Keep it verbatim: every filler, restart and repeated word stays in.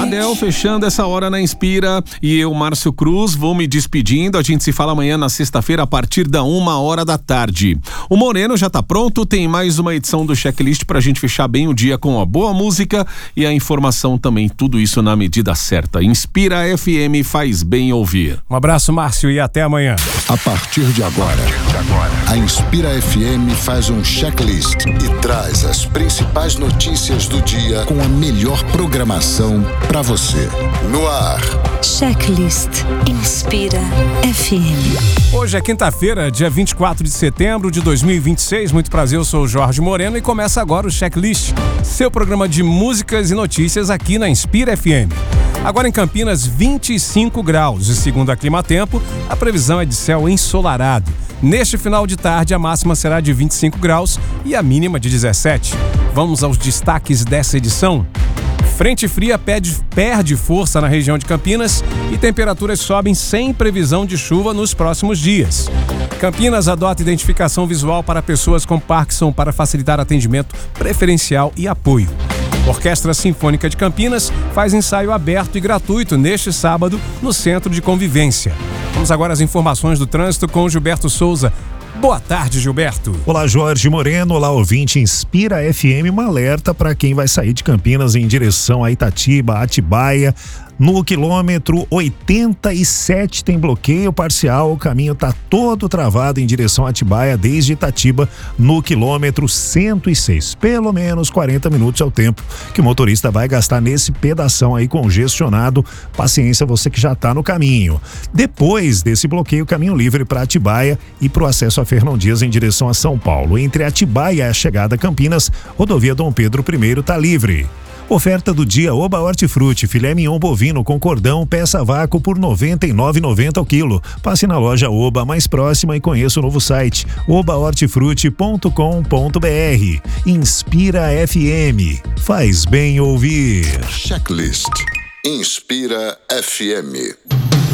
Jardel, fechando essa hora na Inspira. E eu, Márcio Cruz, vou me despedindo. A gente se fala amanhã na sexta-feira a partir da uma hora da tarde. O Moreno já tá pronto, tem mais uma edição do Checklist pra gente fechar bem o dia com a boa música e a informação também, tudo isso na medida certa. Inspira F M, faz bem ouvir. Um abraço, Márcio, e até amanhã. A partir de agora, a Inspira F M faz um checklist e traz as principais notícias do dia com a melhor programação para você. No ar, Checklist Inspira F M. Hoje é quinta-feira, dia vinte e quatro de setembro de dois mil e vinte e seis. Muito prazer, eu sou o Jorge Moreno e começa agora o Checklist, seu programa de músicas e notícias aqui na Inspira F M. Agora em Campinas, vinte e cinco graus e segundo a Climatempo, a previsão é de céu ensolarado. Neste final de tarde, a máxima será de vinte e cinco graus e a mínima de dezessete. Vamos aos destaques dessa edição. Frente fria perde, perde força na região de Campinas e temperaturas sobem sem previsão de chuva nos próximos dias. Campinas adota identificação visual para pessoas com Parkinson para facilitar atendimento preferencial e apoio. Orquestra Sinfônica de Campinas faz ensaio aberto e gratuito neste sábado no Centro de Convivência. Vamos agora às informações do trânsito com Gilberto Souza. Boa tarde, Gilberto. Olá, Jorge Moreno. Olá, ouvinte Inspira F M. Um alerta para quem vai sair de Campinas em direção a Itatiba, Atibaia. No quilômetro oitenta e sete tem bloqueio parcial, o caminho está todo travado em direção a Atibaia desde Itatiba no quilômetro cento e seis. Pelo menos quarenta minutos é o tempo que o motorista vai gastar nesse pedação aí congestionado. Paciência, você que já está no caminho. Depois desse bloqueio, caminho livre para Atibaia e para o acesso a Fernão Dias em direção a São Paulo. Entre Atibaia e a chegada a Campinas, rodovia Dom Pedro I está livre. Oferta do dia Oba Hortifruti, filé mignon bovino com cordão, peça vácuo por noventa e nove reais e noventa centavos ao quilo. Passe na loja Oba mais próxima e conheça o novo site oba hortifruti ponto com ponto b r. Inspira F M. Faz bem ouvir. Checklist Inspira F M.